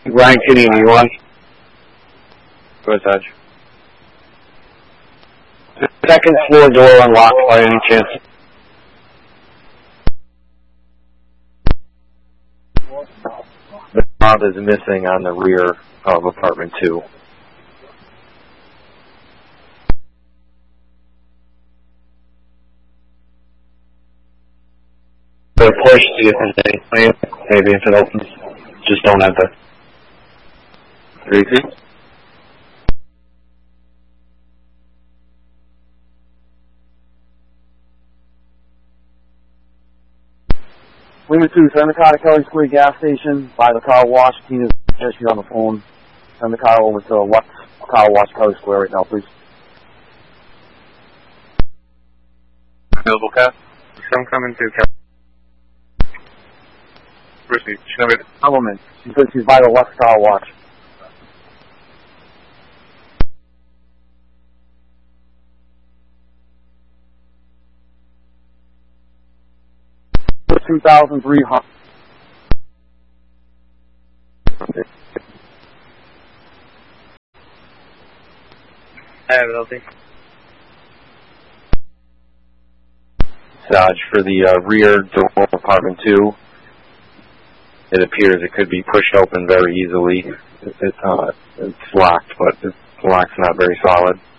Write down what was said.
Ryan Kitty, you on? Go ahead, Sarge. Second floor door unlocked by any chance? The fob is missing on the rear of apartment 2. So push, see if there's any plan. Maybe if it opens, just don't enter. Repeat. Lima 2, send the car to Kelly Square gas station by the car wash. Tina's just on the phone. Send the car over to Lux Car Wash, Kelly Square right now, please. Available car. Some coming to Kelly. Proceed. Element. She said she's by the Lux Car Wash. $2,300. I have it, I'll take. Sarge, for the rear door of apartment 2, it appears it could be pushed open very easily. It's locked, but the lock's not very solid.